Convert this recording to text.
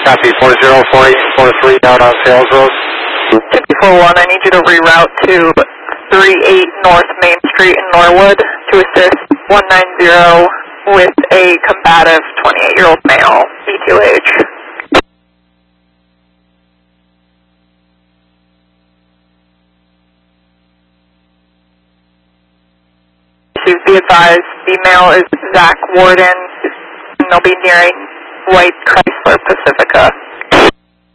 Copy 404843 down on Sales Road. 54-1, I need you to reroute to 38 North Main Street in Norwood to assist 190 with a combative 28-year-old male, E2H. Please be advised, the male is Zach Warden, and they'll be nearing White Chrysler Pacifica.